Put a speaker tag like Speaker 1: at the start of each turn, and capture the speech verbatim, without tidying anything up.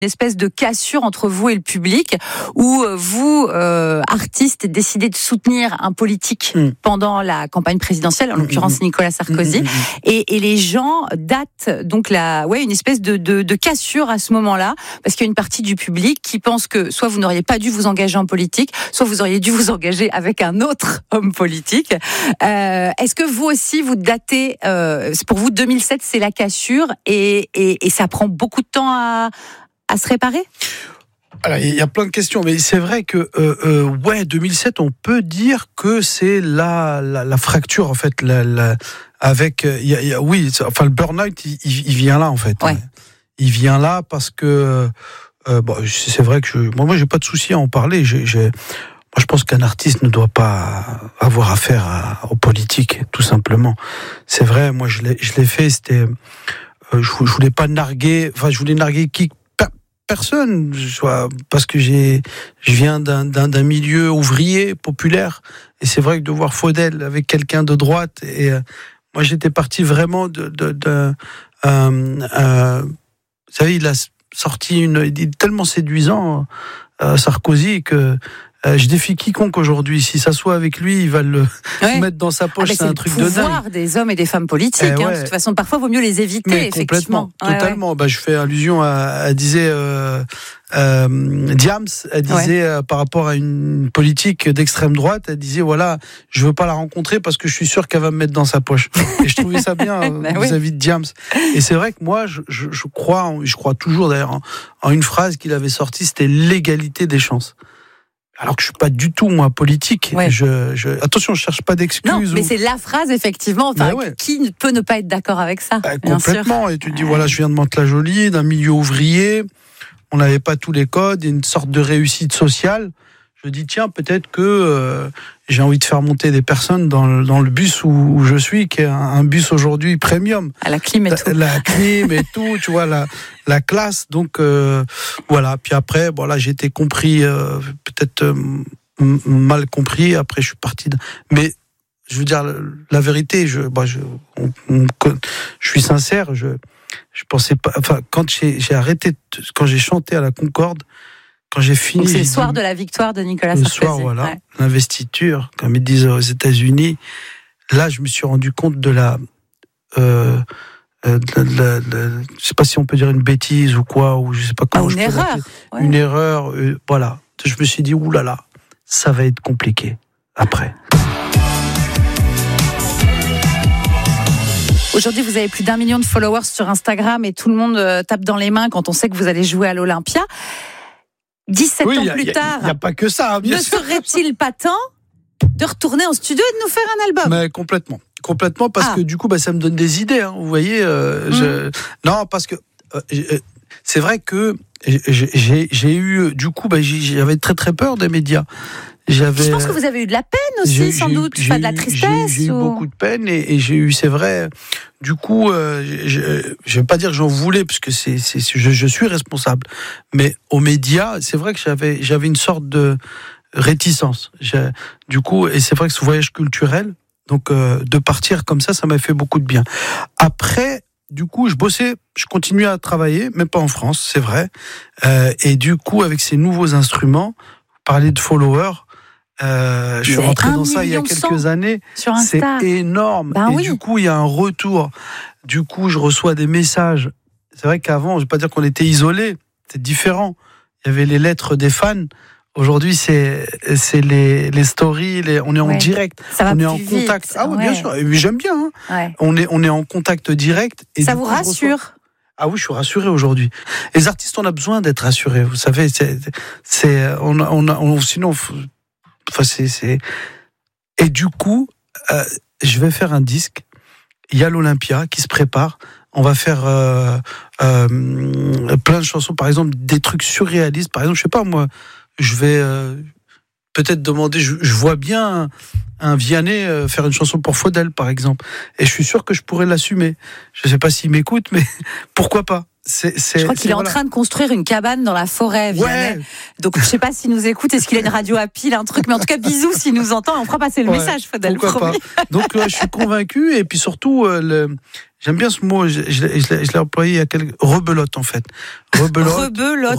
Speaker 1: une espèce de cassure entre vous et le public, où vous, euh, artistes, décidez de soutenir un politique mmh. pendant la campagne présidentielle, en l'occurrence mmh. Nicolas Sarkozy, mmh. et, et les gens datent donc la, ouais, une espèce de, de, de cassure à ce moment-là, parce qu'il y a une partie du public qui pense que soit vous n'auriez pas dû vous engager en politique, soit vous auriez dû vous engager avec un autre homme politique. Euh, est-ce que vous aussi, vous datez, euh, pour vous, deux mille sept, c'est la cassure, et, et, et ça prend beaucoup de temps à à se réparer ?
Speaker 2: Alors, il y a plein de questions, mais c'est vrai que euh, euh, ouais, deux mille sept, on peut dire que c'est la la, la fracture en fait, la, la, avec y a, y a, oui, enfin le burn-out, il, il vient là en fait.
Speaker 1: Ouais.
Speaker 2: Il vient là parce que euh, bon, c'est vrai que je, moi, moi, j'ai pas de souci à en parler. J'ai, j'ai, moi, je pense qu'un artiste ne doit pas avoir affaire à, aux politiques, tout simplement. C'est vrai, moi, je l'ai, je l'ai fait. C'était, euh, je, je voulais pas narguer, enfin, je voulais narguer qui. Personne, soit parce que j'ai, je viens d'un, d'un, d'un milieu ouvrier populaire, et c'est vrai que de voir Faudel avec quelqu'un de droite, et euh, moi j'étais parti vraiment de, de, de euh, euh, vous savez, il a sorti une, il est tellement séduisant, euh, Sarkozy, que Euh, je défie quiconque aujourd'hui, si ça soit avec lui, il va le ouais. mettre dans sa poche, ah, c'est, c'est un truc de dingue.
Speaker 1: C'est le pouvoir des hommes et des femmes politiques, eh hein, ouais. de toute façon, parfois il vaut mieux les éviter,
Speaker 2: mais
Speaker 1: effectivement.
Speaker 2: Complètement, totalement. Ouais, ouais. Bah, je fais allusion à, elle disait, euh, euh, Diams, elle disait, ouais. euh, par rapport à une politique d'extrême droite, elle disait, voilà, je veux pas la rencontrer parce que je suis sûr qu'elle va me mettre dans sa poche. Et je trouvais ça bien bah, vis-à-vis oui. de Diams. Et c'est vrai que moi, je, je, je crois, je crois toujours d'ailleurs, en, en une phrase qu'il avait sortie, c'était l'égalité des chances. Alors que je suis pas du tout moi politique. Ouais. Je, je, attention, je cherche pas d'excuses.
Speaker 1: Non, mais
Speaker 2: ou...
Speaker 1: c'est la phrase effectivement. Enfin, ouais. qui ne peut ne pas être d'accord avec ça
Speaker 2: bah, complètement. Et tu te dis voilà, je viens de Mantes-la-Jolie, d'un milieu ouvrier. On n'avait pas tous les codes, une sorte de réussite sociale. Je dis tiens, peut-être que euh, j'ai envie de faire monter des personnes dans le, dans le bus où, où je suis, qui est un, un bus aujourd'hui premium.
Speaker 1: À la clim et tout.
Speaker 2: La, la clim et tout, tu vois, la, la classe. Donc euh, voilà. Puis après, bon là, j'ai été compris, euh, peut-être euh, m- mal compris. Après, je suis parti. De... Mais je veux dire, la vérité, je, bah, je, on, on, je suis sincère. Je, je pensais pas. Enfin, quand j'ai, j'ai arrêté, quand j'ai chanté à la Concorde. Quand j'ai fini,
Speaker 1: donc c'est le soir de la victoire de Nicolas Sarkozy.
Speaker 2: Le soir, voilà,
Speaker 1: ouais.
Speaker 2: l'investiture, comme ils disent aux États-Unis. Là, je me suis rendu compte de la, euh, de la, de la, de la je sais pas si on peut dire une bêtise ou quoi, ou je sais pas comment.
Speaker 1: Ah,
Speaker 2: je
Speaker 1: une
Speaker 2: peux
Speaker 1: erreur. Ouais.
Speaker 2: Une erreur, euh, voilà. Je me suis dit, oulala, là là, ça va être compliqué après.
Speaker 1: Aujourd'hui, vous avez plus d'un million de followers sur Instagram et tout le monde tape dans les mains quand on sait que vous allez jouer à l'Olympia. dix-sept
Speaker 2: oui,
Speaker 1: ans
Speaker 2: a,
Speaker 1: plus
Speaker 2: a,
Speaker 1: tard,
Speaker 2: il n'y a pas que ça, bien
Speaker 1: ne
Speaker 2: sûr.
Speaker 1: serait-il pas temps de retourner en studio et de nous faire un album ?
Speaker 2: Mais complètement, complètement, parce ah. que du coup, bah, ça me donne des idées. Hein, vous voyez, euh, mmh. je... non, parce que euh, c'est vrai que j'ai, j'ai eu, du coup, bah, j'avais très très peur des médias.
Speaker 1: J'avais... Je pense que vous avez eu de la peine aussi, j'ai, sans j'ai doute, pas de la tristesse.
Speaker 2: J'ai, j'ai
Speaker 1: ou...
Speaker 2: eu beaucoup de peine et, et j'ai eu, c'est vrai, du coup, euh, je ne vais pas dire que j'en voulais, parce que c'est, c'est, je, je suis responsable. Mais aux médias, c'est vrai que j'avais, j'avais une sorte de réticence. J'ai, du coup, et c'est vrai que ce voyage culturel, donc euh, de partir comme ça, ça m'a fait beaucoup de bien. Après, du coup, je bossais, je continuais à travailler, mais pas en France, c'est vrai. Euh, et du coup, avec ces nouveaux instruments, parler de followers, Euh, je suis rentré dans ça il y a quelques années. C'est énorme. Bah, et oui. Du coup, il y a un retour. Du coup, je reçois des messages. C'est vrai qu'avant, je ne vais pas dire qu'on était isolés. C'est différent. Il y avait les lettres des fans. Aujourd'hui, c'est, c'est les, les stories. Les, on est en ouais. direct.
Speaker 1: Ça
Speaker 2: on
Speaker 1: va
Speaker 2: est en
Speaker 1: vite.
Speaker 2: contact. Ah oui, ouais. bien sûr. Et j'aime bien. Hein.
Speaker 1: Ouais.
Speaker 2: On est, on est en contact direct. Et
Speaker 1: ça vous coup, rassure?
Speaker 2: Reçois... Ah oui, je suis rassuré aujourd'hui. Les artistes, on a besoin d'être rassurés. Vous savez, c'est, c'est, on, on, on, sinon. Enfin, c'est, c'est... Et du coup, euh, je vais faire un disque. Il y a l'Olympia qui se prépare. On va faire euh, euh, plein de chansons, par exemple des trucs surréalistes. Par exemple, je sais pas moi, je vais euh, peut-être demander. Je, je vois bien un, un Vianney euh, faire une chanson pour Faudel, par exemple. Et je suis sûr que je pourrais l'assumer. Je sais pas s'il m'écoute, mais pourquoi pas. C'est, c'est,
Speaker 1: je crois qu'il est voilà. en train de construire une cabane dans la forêt, Vianney. Ouais. Donc je sais pas s'il nous écoute, est-ce qu'il a une radio à pile, un truc, mais en tout cas bisous s'il nous entend, on fera passer le ouais. message, Faudel.
Speaker 2: Pourquoi pas. Donc euh, je suis convaincu et puis surtout euh, le, J'aime bien ce mot, je, je, je, je l'ai employé il y a quelques... Rebelote, en fait. Rebelote.
Speaker 1: Rebelote.